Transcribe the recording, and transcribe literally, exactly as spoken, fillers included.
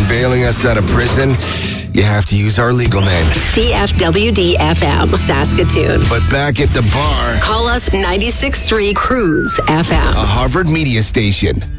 bailing us out of prison, you have to use our legal name. C F W D F M, Saskatoon. But back at the bar, call us ninety-six point three Cruise F M. a Harvard media station.